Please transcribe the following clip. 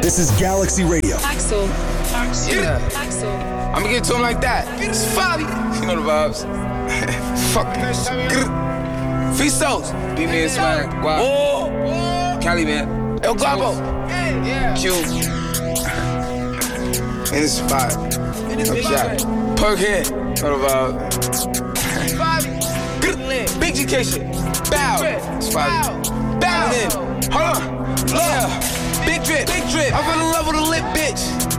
This is Galaxy Radio. Axel. Yeah. Axel. I'ma give it to him like that. It's Fabi. You know the vibes. Fuck it. Fisos. Be me and Swag. Guap. Cali, man. El Guapo. Q. And it's Five. No shot. Perkhead. Know the vibes. Big GK shit. Bow. It's Fabi. Bow. Hold on. Yeah. Big drip. I fell in love with a lit bitch.